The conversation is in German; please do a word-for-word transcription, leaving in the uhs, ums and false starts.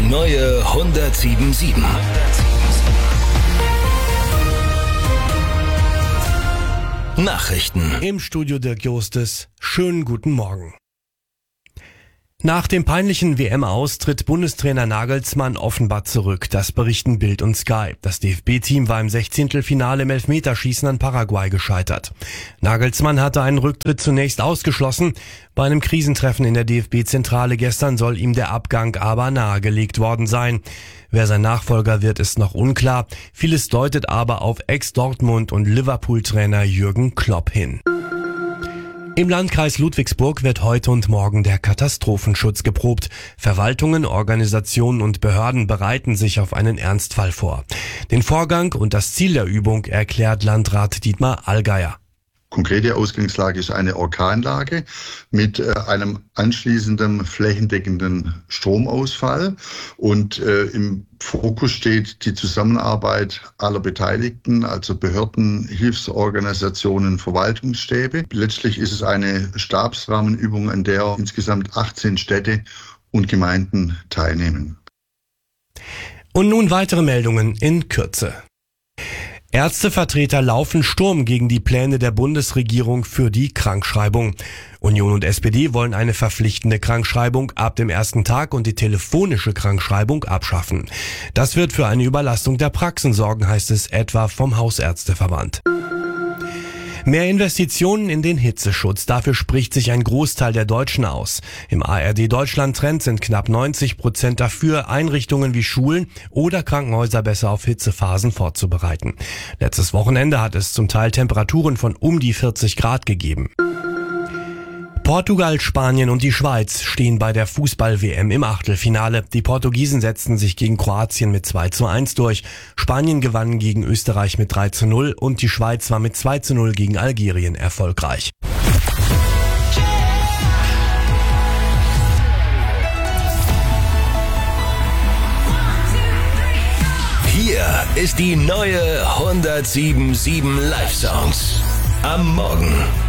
neue hundertsieben Komma sieben. Nachrichten. Im Studio Dirk Jostes. Schönen guten Morgen. Nach dem peinlichen W M-Aus tritt Bundestrainer Nagelsmann offenbar zurück. Das berichten Bild und Sky. Das D F B-Team war im Sechzehntelfinale im Elfmeterschießen an Paraguay gescheitert. Nagelsmann hatte einen Rücktritt zunächst ausgeschlossen. Bei einem Krisentreffen in der D F B-Zentrale gestern soll ihm der Abgang aber nahegelegt worden sein. Wer sein Nachfolger wird, ist noch unklar. Vieles deutet aber auf Ex-Dortmund- und Liverpool-Trainer Jürgen Klopp hin. Im Landkreis Ludwigsburg wird heute und morgen der Katastrophenschutz geprobt. Verwaltungen, Organisationen und Behörden bereiten sich auf einen Ernstfall vor. Den Vorgang und das Ziel der Übung erklärt Landrat Dietmar Allgeier. Konkrete Ausgangslage ist eine Orkanlage mit äh, einem anschließenden flächendeckenden Stromausfall und äh, im Fokus steht die Zusammenarbeit aller Beteiligten, also Behörden, Hilfsorganisationen, Verwaltungsstäbe. Letztlich ist es eine Stabsrahmenübung, an der insgesamt achtzehn Städte und Gemeinden teilnehmen. Und nun weitere Meldungen in Kürze. Ärztevertreter laufen Sturm gegen die Pläne der Bundesregierung für die Krankschreibung. Union und S P D wollen eine verpflichtende Krankschreibung ab dem ersten Tag und die telefonische Krankschreibung abschaffen. Das wird für eine Überlastung der Praxen sorgen, heißt es etwa vom Hausärzteverband. Mehr Investitionen in den Hitzeschutz. Dafür spricht sich ein Großteil der Deutschen aus. Im A R D-Deutschland-Trend sind knapp neunzig Prozent dafür, Einrichtungen wie Schulen oder Krankenhäuser besser auf Hitzephasen vorzubereiten. Letztes Wochenende hat es zum Teil Temperaturen von um die vierzig Grad gegeben. Portugal, Spanien und die Schweiz stehen bei der Fußball-W M im Achtelfinale. Die Portugiesen setzten sich gegen Kroatien mit zwei zu eins durch. Spanien gewann gegen Österreich mit drei zu null und die Schweiz war mit zwei zu null gegen Algerien erfolgreich. Hier ist die neue hundertsieben Komma sieben Live-Songs. Am Morgen.